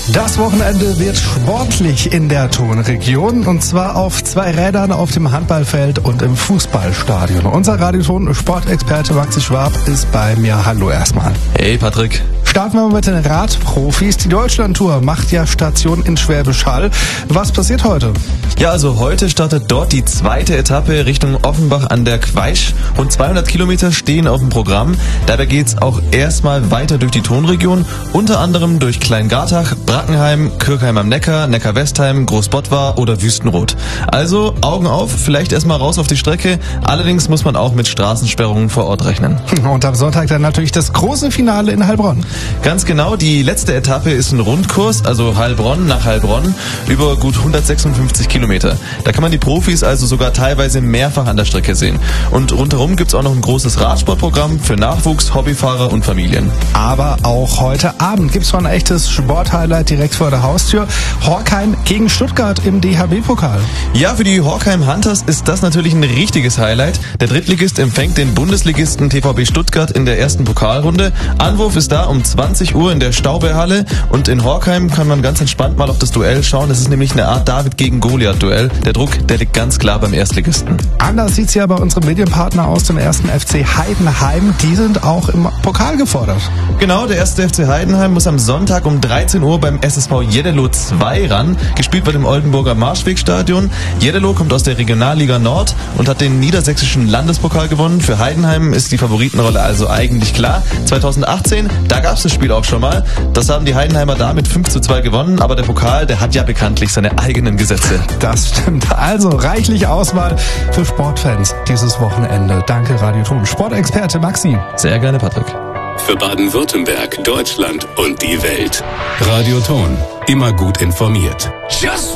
Das Wochenende wird sportlich in der Tonregion und zwar auf 2 Rädern auf dem Handballfeld und im Fußballstadion. Unser Radioton-Sportexperte Maxi Schwab ist bei mir. Hallo erstmal. Hey Patrick. Starten wir mit den Radprofis. Die Deutschlandtour macht ja Station in Schwäbisch Hall. Was passiert heute? Ja, also heute startet dort die 2. Etappe Richtung Offenbach an der Quaisch. Rund 200 Kilometer stehen auf dem Programm. Dabei geht's auch erstmal weiter durch die Tonregion, unter anderem durch Kleingartach, Brackenheim, Kirchheim am Neckar, Neckar-Westheim, Großbottwar oder Wüstenrot. Also Augen auf, vielleicht erstmal raus auf die Strecke. Allerdings muss man auch mit Straßensperrungen vor Ort rechnen. Und am Sonntag dann natürlich das große Finale in Heilbronn. Ganz genau, die letzte Etappe ist ein Rundkurs, also Heilbronn nach Heilbronn, über gut 156 Kilometer. Da kann man die Profis also sogar teilweise mehrfach an der Strecke sehen. Und rundherum gibt's auch noch ein großes Radsportprogramm für Nachwuchs, Hobbyfahrer und Familien. Aber auch heute Abend gibt's schon ein echtes Sporthighlight direkt vor der Haustür. Horkheim gegen Stuttgart im DHB-Pokal. Ja, für die Horkheim Hunters ist das natürlich ein richtiges Highlight. Der Drittligist empfängt den Bundesligisten TVB Stuttgart in der ersten Pokalrunde. Anwurf ist da um 20 Uhr in der Staubehalle und in Horkheim kann man ganz entspannt mal auf das Duell schauen. Das ist nämlich eine Art David gegen Goliath-Duell. Der Druck, der liegt ganz klar beim Erstligisten. Anders sieht's ja bei unserem Medienpartner aus dem 1. FC Heidenheim. Die sind auch im Pokal gefordert. Genau, der 1. FC Heidenheim muss am Sonntag um 13 Uhr beim SSV Jeddelo 2 ran. Gespielt wird im Oldenburger Marschwegstadion. Jeddelo kommt aus der Regionalliga Nord und hat den niedersächsischen Landespokal gewonnen. Für Heidenheim ist die Favoritenrolle also eigentlich klar. 2018, da gab's das Spiel auch schon mal. Das haben die Heidenheimer da mit 5:2 gewonnen, aber der Pokal, der hat ja bekanntlich seine eigenen Gesetze. Das stimmt. Also reichlich Auswahl für Sportfans dieses Wochenende. Danke Radioton. Sportexperte Maxi. Sehr gerne, Patrick. Für Baden-Württemberg, Deutschland und die Welt. Radioton. Immer gut informiert. Just